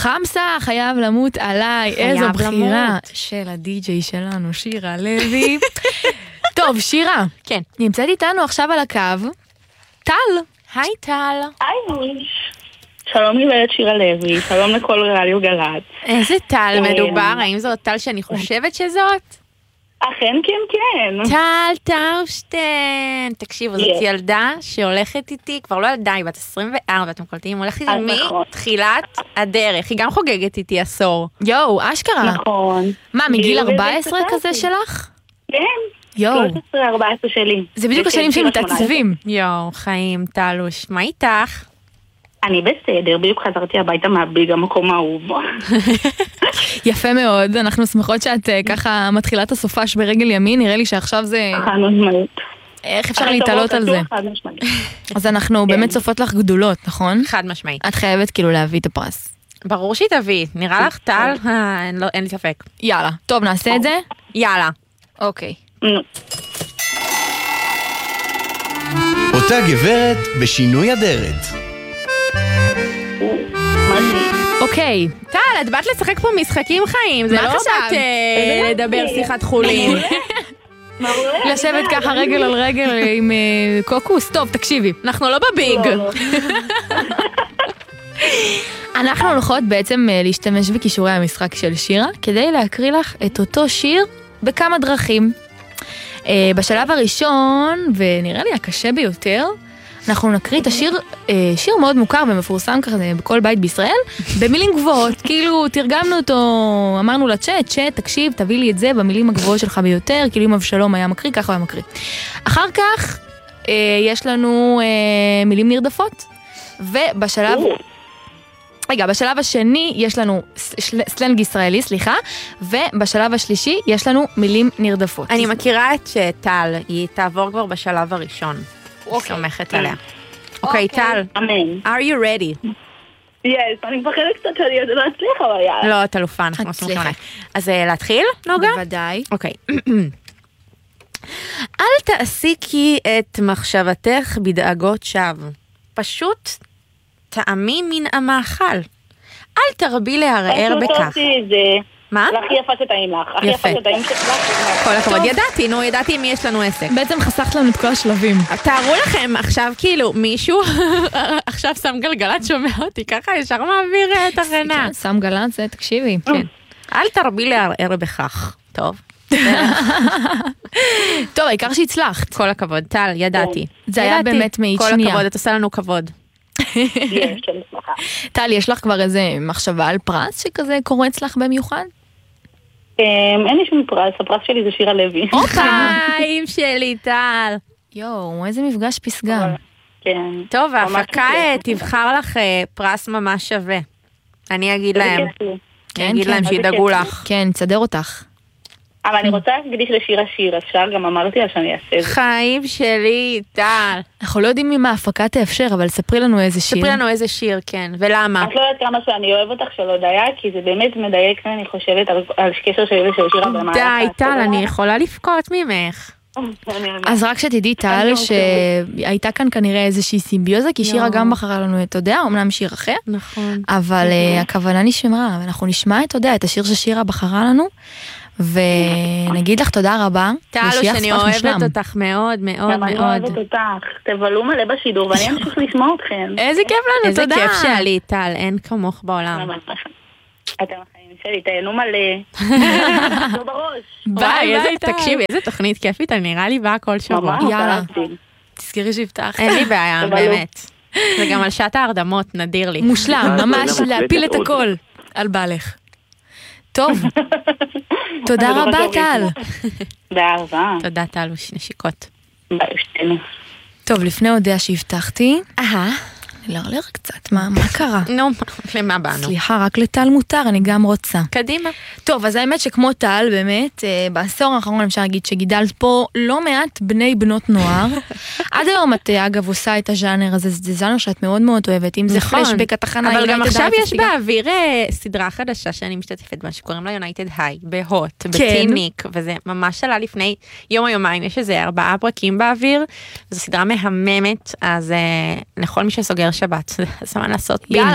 חמסה חייב למות עליי, איזו בחירה של הדי-ג'יי שלנו, שירה לוי. טוב, שירה. כן. נמצאת איתנו עכשיו על הקו, טל. היי טל. היי. שלום גברת שירה לוי, שלום לכל רדיו גל"צ. איזה טל מדובר? האם זאת טל שאני חושבת שזאת? אכן כן. טל טאושטיין. תקשיבו, זאת ילדה שהולכת איתי, כבר לא ילדה, היא בת 24, אתם קולטים, הולכת איתי מתחילת הדרך. היא גם חוגגת איתי עשור. יואו, אשכרה. נכון. מה, מגיל 14 כזה שלך? כן. יואו. 13-14 שלי. זה בדיוק השנים שמתעצבים. יואו, חיים, טלוש, מה איתך? אני בסדר, בדיוק חזרתי הביתה מהביג המקום האהוב. יפה מאוד, אנחנו שמחות שאת ככה מתחילה את הסופש ברגל ימין, נראה לי שעכשיו זה... איך אפשר להתעלות על זה? אז אנחנו באמת צופות לך גדולות, נכון? חד משמעית. את חייבת כאילו להביא את הפרס. ברור שהיא תביא, נראה לך טל? אין לי ספק. יאללה, טוב נעשה את זה? יאללה. אוקיי. אותה גברת בשינוי אדרת. אוקיי. טל, את באת לשחק פה משחקים חיים, זה לא באת לדבר שיחת חולין. לשבת ככה רגל על רגל עם קוקוס. טוב, תקשיבי, אנחנו לא בביג. אנחנו הולכות בעצם להשתמש בכישורי המשחק של שירה, כדי להקריא לך את אותו שיר בכמה דרכים. בשלב הראשון, ונראה לי הקשה ביותר, אנחנו נקריא את השיר, שיר מאוד מוכר ומפורסם כזה בכל בית בישראל, במילים גבוהות, כאילו תרגמנו אותו, אמרנו לצ'אט, תקשיב, תביא לי את זה במילים הגבוהות שלך ביותר, כאילו אם אבשלום היה מקריא, ככה הוא היה מקריא. אחר כך, יש לנו מילים נרדפות, ובשלב... רגע, בשלב השני יש לנו סלנג ישראלי, סליחה, ובשלב השלישי יש לנו מילים נרדפות. אני מכירה את טל, היא תעבור כבר בשלב הראשון. סומכת עליה. אוקיי, טל. אמן. Are you ready? Yes, אני מפחדת קצת שאני לא אצליח, אבל יאללה. לא, את אלופה, אנחנו סומכים עלייך. אז להתחיל, נוגה? בוודאי. אוקיי. אל תעסיקי את מחשבתך בדאגות שווא. פשוט טעמי מן המאכל. אל תרבי להרער בכך. מה? הכי יפה שטעים לך. יפה. כל הכבוד. ידעתי מי יש לנו עסק. בעצם חסכת לנו את כל השלבים. תארו לכם עכשיו כאילו מישהו עכשיו שם גלגלת שומע אותי ככה ישר מעביר את החנה. שם גלגלת זה תקשיבי. אל תרבי להרער בכך. טוב. טוב, העיקר שהצלחת. כל הכבוד. טל, ידעתי. זה היה באמת מאית שנייה. כל הכבוד, את עושה לנו כבוד. טל, יש לך כבר איזה מחשבה על פרס שכזה קורץ לך במיוחד? אין לי שום פרס, הפרס שלי זה שירה לוי. חיים שלי, טל. יואו, איזה מפגש פסגה. טוב, ההפקה תבחר לך פרס ממש שווה. אני אגיד להם. אני אגיד להם שידאגו לך. כן, צדר אותך. אבל אני רוצה להקדיש לשירה שיר, אפשר? גם אמרתי לה שאני אעשה את זה. חיים שלי, טל. אנחנו לא יודעים אם ההפקה תאפשר, אבל ספרי לנו איזה שיר. ספרי לנו איזה שיר, כן. ולמה? את לא יודעת כמה שאני אוהב אותך שלא דייק, כי זה באמת מדייק, אני חושבת, על קשר שלי ושל שירה במהלך. די, טל, אני יכולה לבכות ממך. אז רק שתדעי, טל, שהייתה כאן כנראה איזושהי סימביוזה, כי שירה גם בחרה לנו את תודה, אמנם שיר אחר. נכון. אבל הכוונה נשמרה, ואנחנו נשמע את תודה, את השיר ששירה בחרה לנו. ונגיד לך תודה רבה. טלו, שאני אוהבת אותך מאוד מאוד מאוד. אני אוהבת אותך, תבלו מלא בשידור ואני אמשיך לשמוע אתכם. איזה כיף לנו, תודה. איזה כיף שעלי, טל, אין כמוך בעולם. אתם החיים שלי, תהנו מלא. לא בראש. ביי, תקשיבי, איזה תוכנית כיפית, אני נראה לי באה כל שבוע. יאללה, תזכרי שהבטחת. אין לי בעיה, באמת. זה גם על שעת ההרדמות, נדיר לי. מושלם, ממש להפיל את הכל על בעלך. טוב, תודה רבה טל. באהבה. תודה טל, נשיקות. ביי, שתינו. טוב, לפני הודעה שהבטחתי, לרלר קצת, מה קרה? נו, למה באנו? סליחה, רק לטל מותר, אני גם רוצה. קדימה. טוב, אז האמת שכמו טל, באמת, בעשור האחרון אפשר להגיד שגידלת פה לא מעט בני בנות נוער. עד היום את, אגב, עושה את הז'אנר הזה, זה ז'אנר שאת מאוד מאוד אוהבת, אם זה פלשבק התחנה. אבל גם עכשיו יש באוויר סדרה חדשה שאני משתתפת בה, שקוראים לה יונייטד היי, בהוט, בטיניק, וזה ממש עלה לפני יום או יומיים, יש איזה 4 פרקים באוויר, זו סדרה מהממת, אז לכל מי שסוגר שבת, זה זמן לעשות בינג'.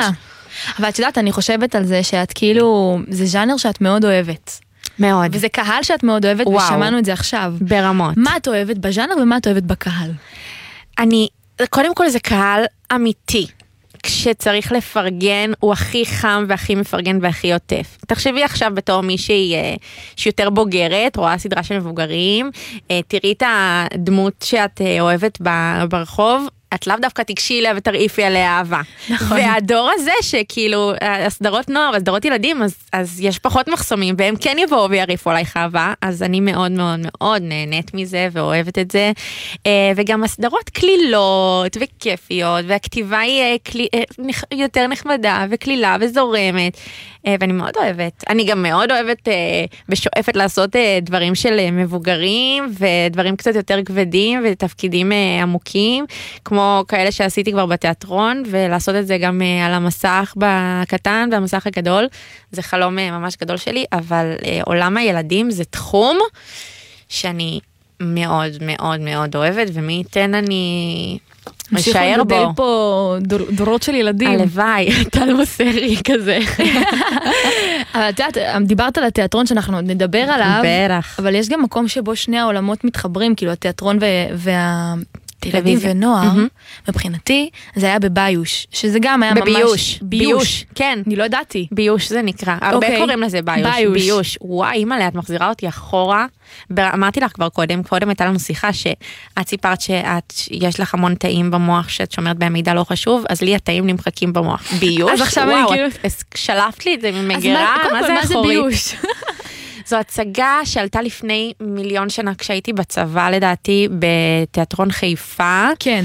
אבל את יודעת, אני חושבת על זה שאת כאילו, זה ז'אנר שאת מאוד אוהבת. מאוד. וזה קהל שאת מאוד אוהבת, ושמענו את זה עכשיו. ברמות. מה את אוהבת בז'אנר ומה את אוהבת בקהל? קודם כל זה קהל אמיתי. כשצריך לפרגן, הוא הכי חם והכי מפרגן והכי עוטף. תחשבי עכשיו בתור מישהי שיותר בוגרת, רואה סדרה של מבוגרים, תראי את הדמות שאת אוהבת ברחוב, את לאו דווקא תגשי אליה ותרעיפי עליה אהבה. נכון. והדור הזה שכאילו, הסדרות נוער, הסדרות ילדים, אז יש פחות מחסומים, והם כן יבואו ויריפו עלייך אהבה, אז אני מאוד מאוד מאוד נהנית מזה ואוהבת את זה. וגם הסדרות כלילות וכיפיות, והכתיבה היא יותר נחמדה וכלילה וזורמת, ואני מאוד אוהבת. אני גם מאוד אוהבת ושואפת לעשות דברים של מבוגרים, ודברים קצת יותר כבדים ותפקידים עמוקים, כמו כאלה שעשיתי כבר בתיאטרון, ולעשות את זה גם על המסך בקטן והמסך הגדול. זה חלום ממש גדול שלי, אבל עולם הילדים זה תחום שאני מאוד מאוד מאוד אוהבת, ומי ייתן אני משאר בו. לגדל פה דורות של ילדים. הלוואי, טל מוסרי כזה. אבל את יודעת, דיברת על התיאטרון שאנחנו עוד נדבר עליו, בטח. אבל יש גם מקום שבו שני העולמות מתחברים, כאילו התיאטרון ילדים ונוער, מבחינתי, זה היה בביוש, שזה גם היה ממש... ביוש, כן. אני לא ידעתי. ביוש זה נקרא, הרבה קוראים לזה ביוש. וואי, אימא'לה, את מחזירה אותי אחורה. אמרתי לך כבר קודם הייתה לנו שיחה שאת סיפרת שיש לך המון תאים במוח שאת שומרת בהם מידע לא חשוב, אז לי התאים נמחקים במוח. ביוש? וואו, שלפת לי את זה ממגרה, מה זה ביוש? זו הצגה שעלתה לפני 1,000,000 שנה כשהייתי בצבא לדעתי בתיאטרון חיפה. כן.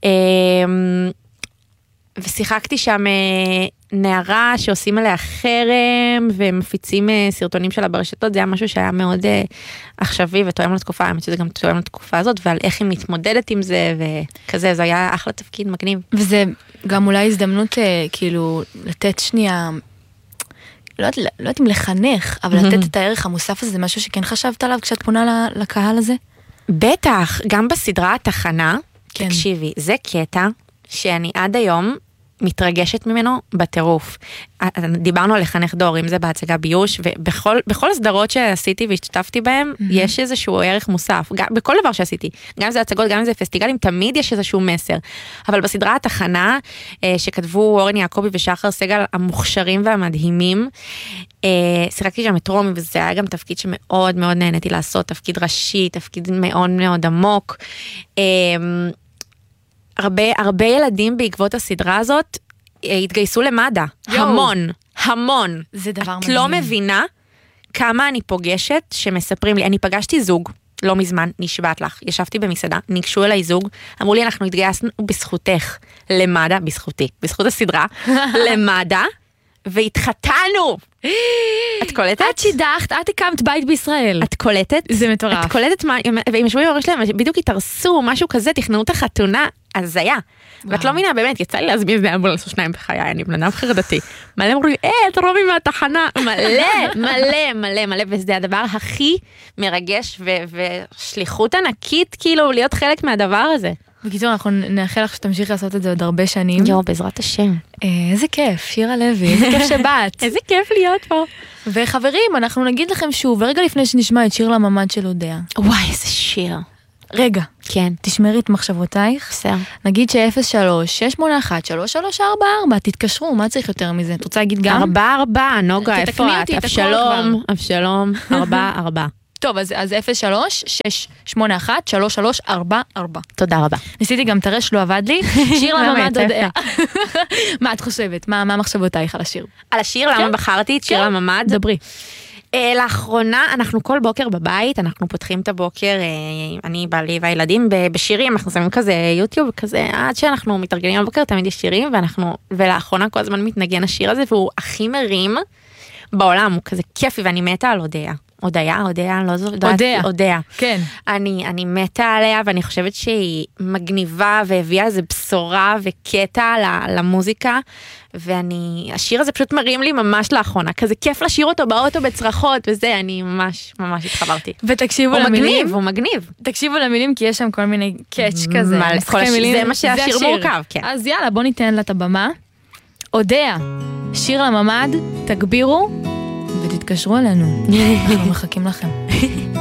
ושיחקתי שם נערה שעושים עליה חרם ומפיצים סרטונים שלה ברשתות, זה היה משהו שהיה מאוד עכשווי ותואם לתקופה, האמת שזה גם תואם לתקופה הזאת, ועל איך היא מתמודדת עם זה וכזה, זה היה אחלה תפקיד מגניב. וזה גם אולי הזדמנות כאילו לתת שנייה... לא יודעת אם לחנך, אבל לתת את הערך המוסף הזה, זה משהו שכן חשבת עליו כשאת פונה לקהל הזה? בטח, גם בסדרה התחנה, תקשיבי, זה קטע שאני עד היום מתרגשת ממנו בטירוף. דיברנו על לחנך דור, אם זה בהצגה ביוש, ובכל הסדרות שעשיתי והשתתפתי בהם, יש איזשהו ערך מוסף, בכל דבר שעשיתי, גם אם זה הצגות, גם אם זה פסטיגלים, תמיד יש איזשהו מסר. אבל בסדרה התחנה, שכתבו אורן יעקובי ושחר סגל, המוכשרים והמדהימים, שיחקתי שם את רומי, וזה היה גם תפקיד שמאוד מאוד נהניתי לעשות, תפקיד ראשי, תפקיד מאוד מאוד עמוק. הרבה ילדים בעקבות הסדרה הזאת התגייסו למד"א, המון. זה דבר מדהים. את לא מבינה כמה אני פוגשת שמספרים לי, אני פגשתי זוג, לא מזמן, נשבעת לך, ישבתי במסעדה, ניגשו אליי זוג, אמרו לי אנחנו התגייסנו בזכותך למד"א, בזכות הסדרה, למד"א, והתחתנו. את קולטת? את שידחת, את הקמת בית בישראל. את קולטת? זה מטורף. את קולטת מה, והם ישבו עם ההורים שלהם, בדיוק התארסו, משהו כזה, תכננו את החתונה, אז זה היה. ואת לא מינה, באמת, יצא לי להזמין איזה אמבולנס או שניים בחיי, אני בן אדם חרדתי. מלא אמרו לי, את רומי מהתחנה, מלא, וזה הדבר הכי מרגש, ושליחות ענקית, כאילו, להיות חלק מהדבר הזה. בקיצור, אנחנו נאחל לך שתמשיך לעשות את זה עוד הרבה שנים. יו, בעזרת השם. איזה כיף, שירה לוי, איזה כיף שבאת. איזה כיף להיות פה. וחברים, אנחנו נגיד לכם שוב, ורגע לפני שנשמע את שיר לממד של אודיה. וואי, איזה שיר. רגע, כן. תשמרי את מחשבותייך. בסדר. נגיד ש-03-681-3344, תתקשרו, מה צריך יותר מזה? את רוצה להגיד גם? 44, נוגה, איפה את? אבשלום, 44. טוב, אז 03-681-3344. תודה רבה. ניסיתי גם תרש, לא עבד לי. שיר לממד אודיה. מה את חושבת? מה מחשבותייך על השיר? על השיר, למה בחרתי את שיר לממד? דברי. לאחרונה, אנחנו כל בוקר בבית, אנחנו פותחים את הבוקר, אני, בעלי והילדים, בשירים, אנחנו שמים כזה יוטיוב, כזה, עד שאנחנו מתארגנים בבוקר, תמיד יש שירים, ולאחרונה כל הזמן מתנגן השיר הזה, והוא הכי מרים בעולם, הוא כזה כיפי, ואני מתה על אודיה. אודיה. כן. אני מתה עליה, ואני חושבת שהיא מגניבה, והביאה איזו בשורה וקטע למוזיקה, השיר הזה פשוט מרים לי ממש לאחרונה, כזה כיף לשיר אותו באוטו בצרחות, וזה, אני ממש חברתי. ותקשיבו למילים. הוא מגניב. תקשיבו למילים, כי יש שם כל מיני קאץ' כזה. זה מה שהשיר מורכב, כן. אז יאללה, בוא ניתן לה את הבמה. אודיה. שיר לממד, תגבירו ותתקשרו אלינו. אנחנו מחכים לכם.